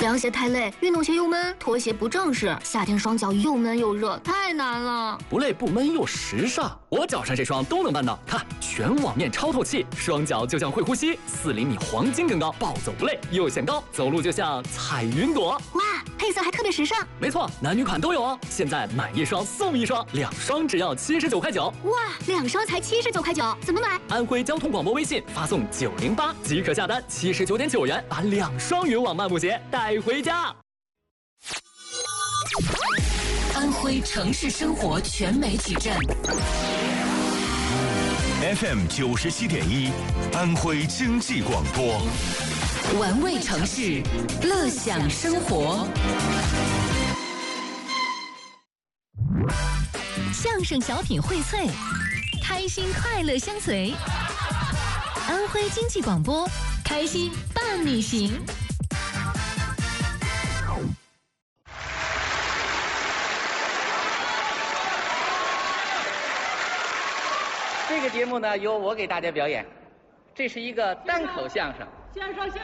凉鞋太累，运动鞋又闷，拖鞋不正式，夏天双脚又闷又热，太难了。 不累不闷又时尚，我脚上这双都能办到。看，全网面超透气，双脚就像会呼吸，4厘米黄金更高，暴走不累，又显高，走路就像踩云朵。 哇，配色还特别时尚。 没错，男女款都有哦。现在买1双送1双，2双只要79块9。 哇，2双才79块9，怎么买？ 安徽交通广播微信发送908即可下单，79.9元把2双云网漫步鞋带回家。 安徽城市生活全媒体站 FM 97.1，安徽经济广播， 玩味城市，乐享生活。相声小品荟萃，开心快乐相随。安徽经济广播，开心伴你行。 这个节目呢，由我给大家表演，这是一个单口相声。 先生，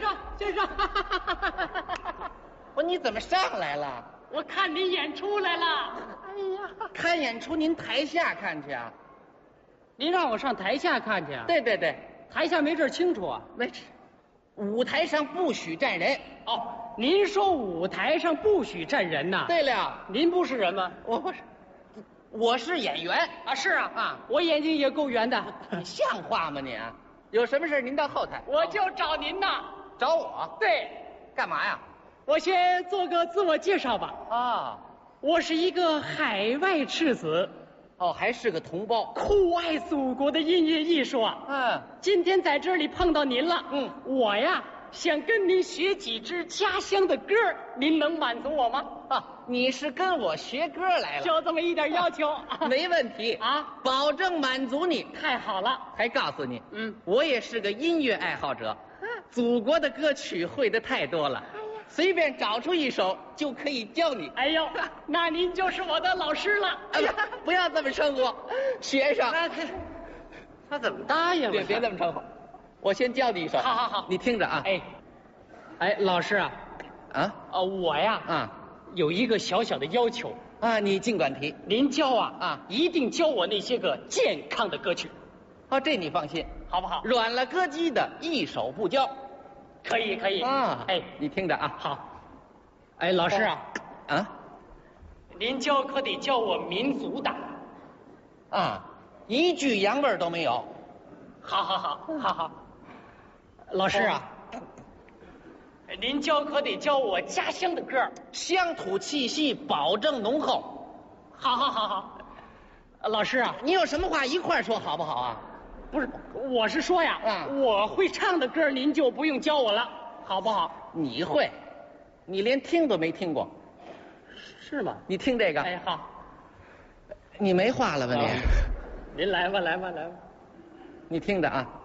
不，你怎么上来了？ 我看你演出来了。 哎呀，看演出您台下看去啊？ 您让我上台下看去啊？ 对， 台下没这儿清楚啊。 没，舞台上不许站人。 哦，您说舞台上不许站人呐？ 对了， 您不是人吗？ 我不是，我是演员啊。是啊， 啊， 我眼睛也够圆的。 你像话吗你啊？有什么事您到后台。 我就找您呐。 找我？ 对。 干嘛呀？ 我先做个自我介绍吧。 啊， 我是一个海外赤子， 哦，还是个同胞， 酷爱祖国的音乐艺术啊。 嗯， 今天在这里碰到您了。我呀想跟您学几支家乡的歌，您能满足我吗？ 啊，你是跟我学歌来了？ 就这么一点要求。 没问题啊， 保证满足你。 太好了。 还告诉你，我也是个音乐爱好者，祖国的歌曲会的太多了，随便找出一首就可以教你。 哎呦，那您就是我的老师了。 哎呀，不要这么称呼，学生。 他怎么答应了？ 别这么称呼，我先教你一首。 好， 你听着啊。 哎，老师啊，我呀，有一个小小的要求啊，你尽管提。 您教一定教我那些个健康的歌曲。 哦，这你放心， 好不好？ 软了歌姬的一首不教。 可以啊。你听着啊。 好。哎，老师啊，您教可得教我民族的。 啊，一句洋味儿都没有。 好。老师啊，您教可得教我家乡的歌， 乡土气息保证浓厚。 好。老师啊， 你有什么话一块儿说好不好啊？ 不是，我是说呀，我会唱的歌您就不用教我了，好不好？ 你会？你连听都没听过， 是吗？ 你听这个。 哎，好。 你没话了吧你？ 您来吧。 你听着啊。